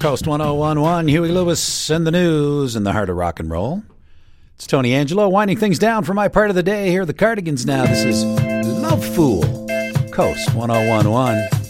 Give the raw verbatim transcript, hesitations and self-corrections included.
Coast one oh one one, Huey Lewis and the news in the heart of rock and roll. It's Tony Angelo winding things down for my part of the day. Here are the Cardigans now. This is Love Fool. Coast one oh one one.